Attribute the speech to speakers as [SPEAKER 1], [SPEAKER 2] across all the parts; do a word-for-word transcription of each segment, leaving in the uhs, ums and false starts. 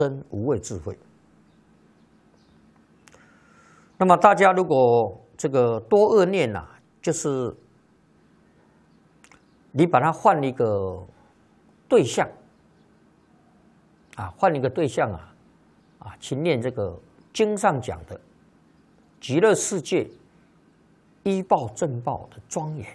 [SPEAKER 1] 生无畏智慧。那么大家如果这个多恶念呐、啊，就是你把它换一个对象啊，换一个对象啊啊，去念这个经上讲的极乐世界依报正报的庄严。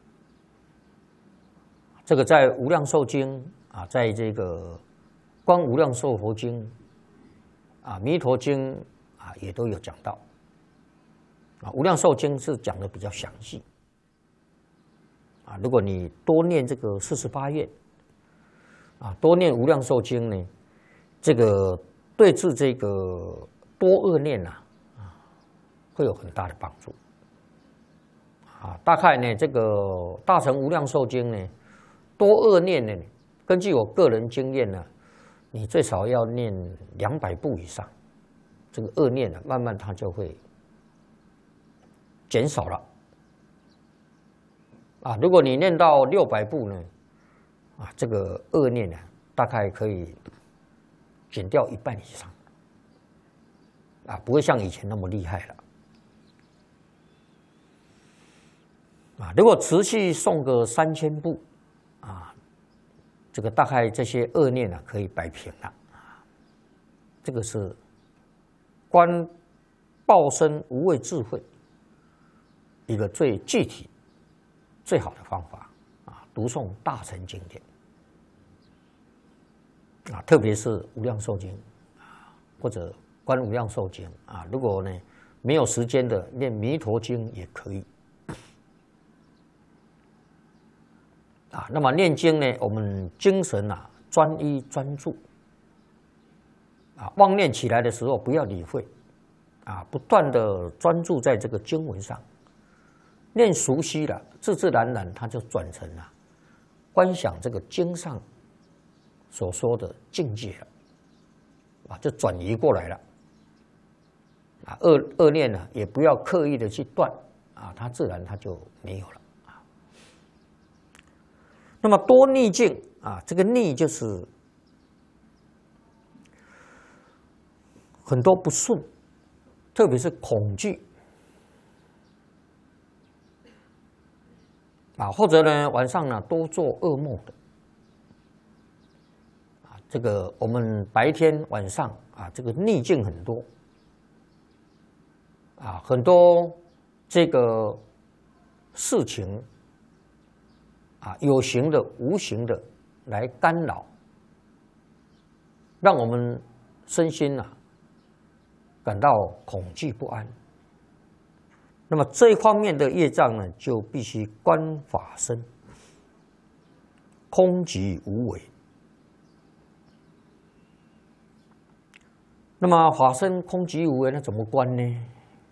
[SPEAKER 1] 这个在《无量寿经》啊，在这个《观无量寿佛经》啊，《弥陀经》啊，也都有讲到。啊，《无量寿经》是讲的比较详细。啊，如果你多念这个四十八愿，啊，多念《无量寿经》呢，这个对治这个多恶念呐，啊，会有很大的帮助。啊，大概呢，这个《大乘无量寿经》呢，多恶念呢，根据我个人经验呢，你最少要念两百部以上，这个恶念呢，慢慢它就会减少了。啊，如果你念到六百部呢，啊，这个恶念呢，大概可以减掉一半以上，啊，不会像以前那么厉害了。啊，如果持续诵个三千部，啊，这个大概这些恶念啊可以摆平了。啊，这个是观报身无畏智慧一个最具体、最好的方法啊！读诵大乘经典啊，特别是《无量寿经》啊，或者《观无量寿经》啊。如果呢没有时间的，念《弥陀经》也可以。啊，那么念经呢，我们精神啊专一专注，啊，妄念起来的时候不要理会，啊，不断的专注在这个经文上，念熟悉了，自自然然它就转成了观想这个经上所说的境界了，啊，就转移过来了，啊，恶恶念呢也不要刻意的去断，啊，它自然它就没有了。那么多逆境啊，这个逆就是很多不顺，特别是恐惧啊，或者呢晚上呢多做噩梦的啊，这个我们白天晚上啊，这个逆境很多啊，很多这个事情。啊，有形的、无形的来干扰，让我们身心啊感到恐惧不安。那么这一方面的业障呢，就必须观法身，空寂无为。那么法身空寂无为，那怎么观呢？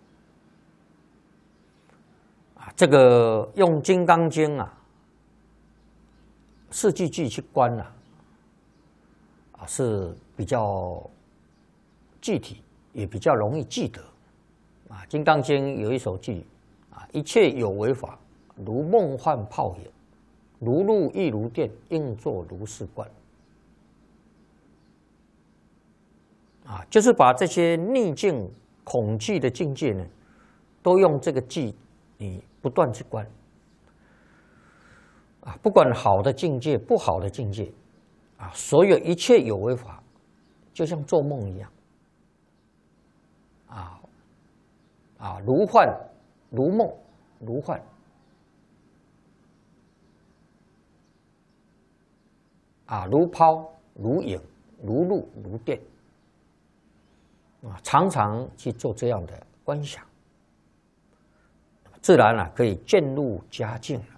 [SPEAKER 1] 啊，这个用《金刚经》啊。四句句去观啊，啊是比较具体，也比较容易记得。啊，《金刚经》有一首句啊，一切有为法，如梦幻泡影，如露亦如电，应作如是观。啊，就是把这些逆境、恐惧的境界呢，都用这个句，你不断去观。啊，不管好的境界、不好的境界，啊，所有一切有为法，就像做梦一样，啊啊，如幻如梦如幻，啊，如抛如影如露如电，啊，常常去做这样的观想，自然啊可以渐入佳境了。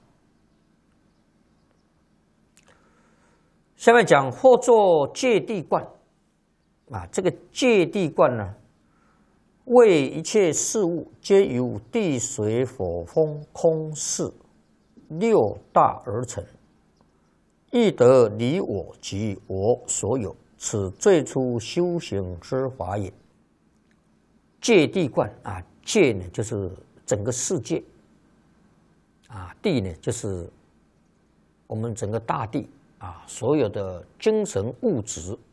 [SPEAKER 1] 下面讲或作戒谛观，啊，这个戒谛观呢，为一切事物皆由地水火风空识六大而成，亦得离我及我所有，此最初修行之法也。戒谛观啊，戒呢就是整个世界，啊，地呢就是我们整个大地。啊，所有的精神物质